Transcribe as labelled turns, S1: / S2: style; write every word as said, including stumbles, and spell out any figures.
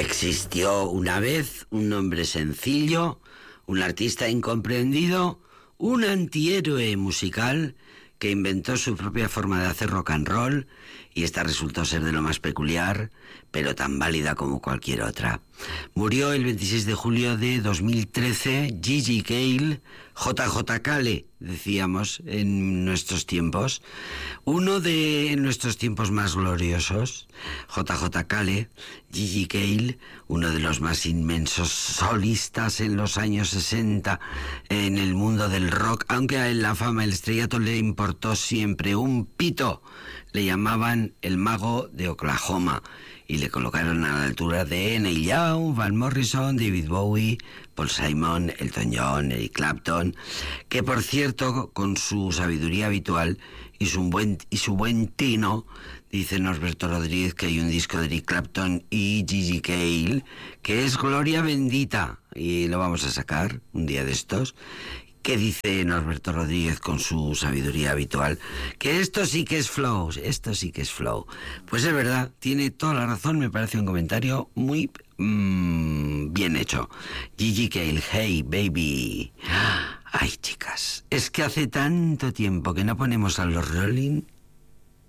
S1: Existió una vez un hombre sencillo, un artista incomprendido, un antihéroe musical que inventó su propia forma de hacer rock and roll, y esta resultó ser de lo más peculiar, pero tan válida como cualquier otra. Murió el veintiséis de julio de dos mil trece Gigi Cale, J J Cale, decíamos en nuestros tiempos, uno de nuestros tiempos más gloriosos. J J Cale, Gigi Cale, uno de los más inmensos solistas en los años sesenta en el mundo del rock, aunque a él la fama, el estrellato le importó siempre un pito. Le llamaban el mago de Oklahoma y le colocaron a la altura de Neil Young, Van Morrison, David Bowie, Paul Simon, Elton John, Eric Clapton, que por cierto, con su sabiduría habitual y su buen, y su buen tino, dice Norberto Rodríguez que hay un disco de Eric Clapton y Gigi Cale que es Gloria Bendita, y lo vamos a sacar un día de estos. ¿Qué dice Norberto Rodríguez con su sabiduría habitual? Que esto sí que es flow, esto sí que es flow. Pues es verdad, tiene toda la razón, me parece un comentario muy mmm, bien hecho. Gigi Cale, hey baby. Ay, chicas, es que hace tanto tiempo que no ponemos a los Rolling.